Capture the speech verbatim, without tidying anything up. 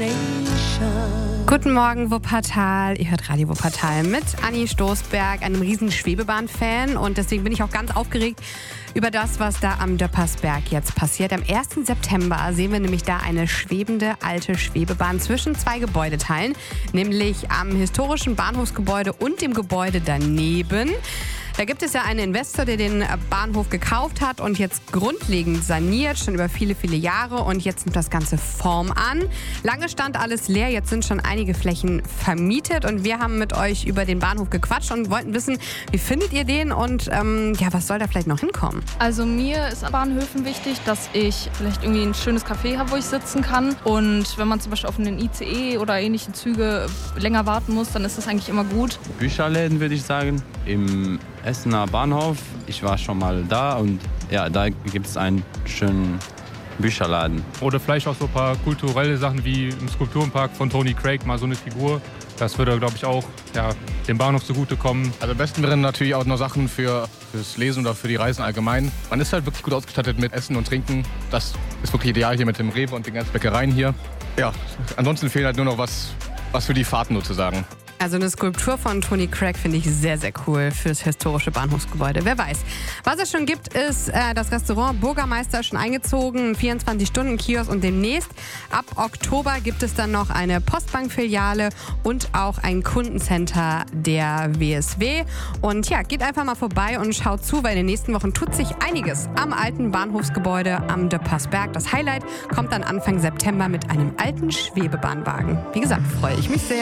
Guten Morgen, Wuppertal. Ihr hört Radio Wuppertal mit Anni Stoßberg, einem riesen Schwebebahn-Fan. Und deswegen bin ich auch ganz aufgeregt über das, was da am Döppersberg jetzt passiert. Am ersten September sehen wir nämlich da eine schwebende alte Schwebebahn zwischen zwei Gebäudeteilen, nämlich am historischen Bahnhofsgebäude und dem Gebäude daneben. Da gibt es ja einen Investor, der den Bahnhof gekauft hat und jetzt grundlegend saniert, schon über viele, viele Jahre. Und jetzt nimmt das Ganze Form an. Lange stand alles leer, jetzt sind schon einige Flächen vermietet. Und wir haben mit euch über den Bahnhof gequatscht und wollten wissen, wie findet ihr den und ähm, ja, was soll da vielleicht noch hinkommen? Also mir ist an Bahnhöfen wichtig, dass ich vielleicht irgendwie ein schönes Café habe, wo ich sitzen kann. Und wenn man zum Beispiel auf einen I C E oder ähnliche Züge länger warten muss, dann ist das eigentlich immer gut. Bücherläden würde ich sagen, im Essener Bahnhof. Ich war schon mal da und ja, da gibt es einen schönen Bücherladen. Oder vielleicht auch so ein paar kulturelle Sachen wie im Skulpturenpark von Tony Craig, mal so eine Figur. Das würde, glaube ich, auch ja, dem Bahnhof zugutekommen. Also am besten wären natürlich auch noch Sachen für fürs Lesen oder für die Reisen allgemein. Man ist halt wirklich gut ausgestattet mit Essen und Trinken. Das ist wirklich ideal hier mit dem Rewe und den ganzen Bäckereien hier. Ja, ansonsten fehlt halt nur noch was, was für die Fahrten sozusagen. Also eine Skulptur von Tony Craig finde ich sehr, sehr cool fürs historische Bahnhofsgebäude. Wer weiß. Was es schon gibt, ist äh, das Restaurant Burgermeister ist schon eingezogen, vierundzwanzig-Stunden-Kiosk und demnächst ab Oktober gibt es dann noch eine Postbank-Filiale und auch ein Kundencenter der W S W. Und ja, geht einfach mal vorbei und schaut zu, weil in den nächsten Wochen tut sich einiges am alten Bahnhofsgebäude am Döppersberg. Das Highlight kommt dann Anfang September mit einem alten Schwebebahnwagen. Wie gesagt, freue ich mich sehr.